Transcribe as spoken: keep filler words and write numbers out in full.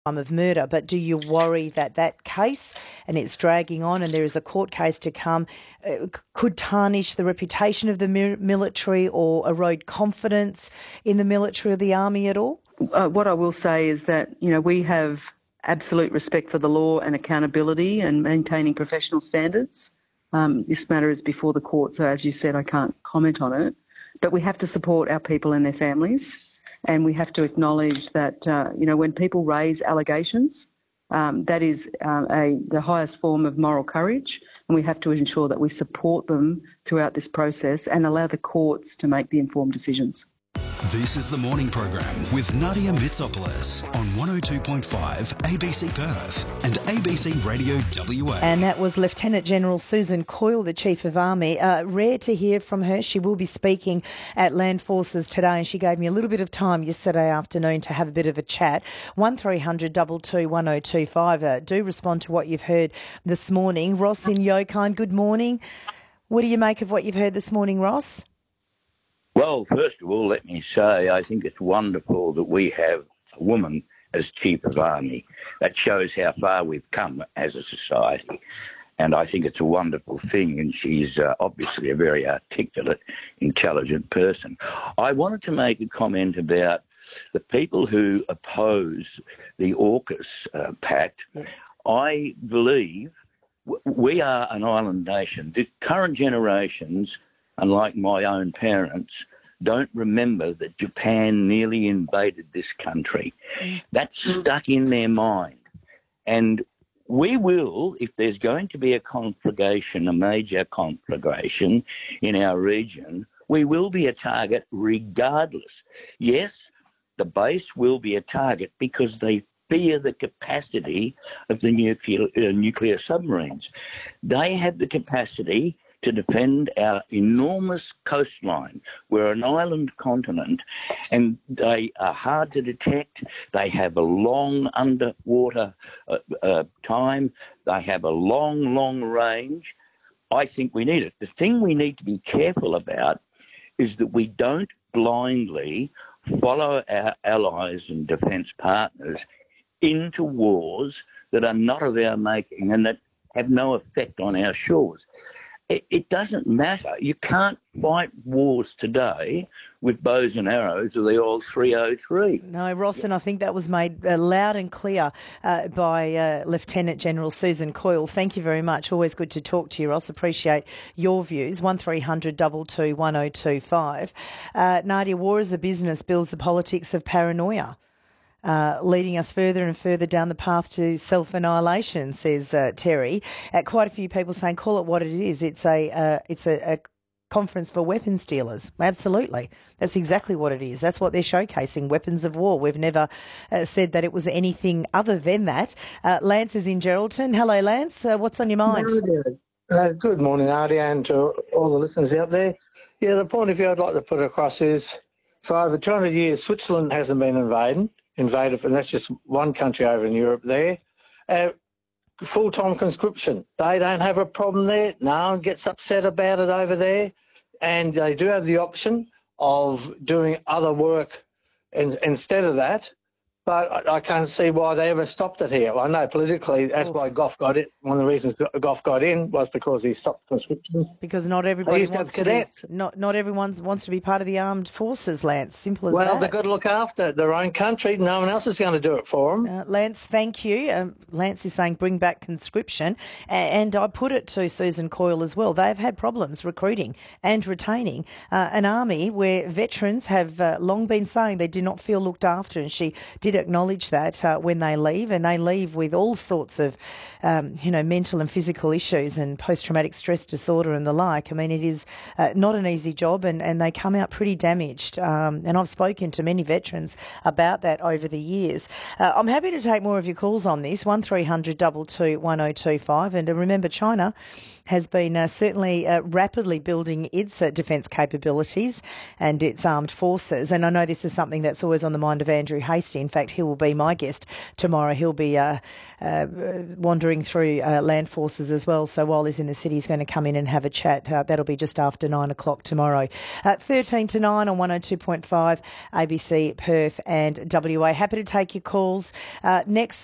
crime of murder. But do you worry that that case, and it's dragging on and there is a court case to come, uh, could tarnish the reputation of the mi- military or erode confidence in the military or the army at all? Uh, what I will say is that, you know, we have absolute respect for the law and accountability and maintaining professional standards. Um, this matter is before the court, so as you said, I can't comment on it. But we have to support our people and their families. And we have to acknowledge that, uh, you know, when people raise allegations, um, that is uh, a the highest form of moral courage, and we have to ensure that we support them throughout this process and allow the courts to make the informed decisions. This is the morning program with Nadia Mitsopoulos on one oh two point five A B C Perth and A B C Radio W A. And that was Lieutenant General Susan Coyle, the Chief of Army. Uh, rare to hear from her. She will be speaking at Land Forces today, and she gave me a little bit of time yesterday afternoon to have a bit of a chat. one three hundred two two one oh two five. Uh, do respond to what you've heard this morning. Ross in Yokine, good morning. What do you make of what you've heard this morning, Ross? Well, first of all, let me say I think it's wonderful that we have a woman as Chief of Army. That shows how far we've come as a society. And I think it's a wonderful thing, and she's uh, obviously a very articulate, intelligent person. I wanted to make a comment about the people who oppose the AUKUS uh, pact. Yes. I believe w- we are an island nation. The current generations, unlike my own parents, don't remember that Japan nearly invaded this country. That's stuck in their mind. And we will, if there's going to be a conflagration, a major conflagration in our region, we will be a target regardless. Yes, the base will be a target because they fear the capacity of the nuclear, uh, nuclear submarines. They have the capacity to defend our enormous coastline. We're an island continent, and they are hard to detect. They have a long underwater uh, uh, time. They have a long, long range. I think we need it. The thing we need to be careful about is that we don't blindly follow our allies and defence partners into wars that are not of our making and that have no effect on our shores. It doesn't matter. You can't fight wars today with bows and arrows or the old three oh three. No, Ross, and I think that was made uh, loud and clear uh, by uh, Lieutenant General Susan Coyle. Thank you very much. Always good to talk to you, Ross. Appreciate your views. one three hundred two two one oh two five. Uh, Nadia, war as a business builds the politics of paranoia. Uh, leading us further and further down the path to self-annihilation, says uh, Terry. Uh, quite a few people saying, call it what it is. It's a uh, it's a, a conference for weapons dealers. Absolutely. That's exactly what it is. That's what they're showcasing, weapons of war. We've never uh, said that it was anything other than that. Uh, Lance is in Geraldton. Hello, Lance. Uh, what's on your mind? Uh, good morning, Artie, and to all the listeners out there. Yeah, the point of view I'd like to put across is for over two hundred years, Switzerland hasn't been invaded. invaded, and that's just one country over in Europe there. Uh, full-time conscription. They don't have a problem there. No one gets upset about it over there. And they do have the option of doing other work in, instead of that. But I, I can't see why they ever stopped it here. I know politically that's oh. why Gough got it. One of the reasons Gough got in was because he stopped conscription. Because not everybody wants to be, not not everyone wants to be part of the armed forces, Lance. Simple as well, that. Well, they've got to look after their own country. No one else is going to do it for them. Uh, Lance, thank you. Um, Lance is saying bring back conscription. And I put it to Susan Coyle as well. They've had problems recruiting and retaining uh, an army where veterans have uh, long been saying they do not feel looked after. And she did acknowledge that uh, when they leave, and they leave with all sorts of, um, you know, mental and physical issues and post-traumatic stress disorder and the like. I mean, it is uh, not an easy job, and, and they come out pretty damaged. Um, and I've spoken to many veterans about that over the years. Uh, I'm happy to take more of your calls on this, one three hundred two two one oh two five. And uh, remember, China has been uh, certainly uh, rapidly building its uh, defence capabilities and its armed forces. And I know this is something that's always on the mind of Andrew Hastie. In fact, fact, he will be my guest tomorrow. He'll be uh, uh, wandering through uh, land forces as well. So while he's in the city, he's going to come in and have a chat. Uh, that'll be just after nine o'clock tomorrow. Uh, thirteen to nine on one oh two point five A B C Perth and W A. Happy to take your calls. Uh, next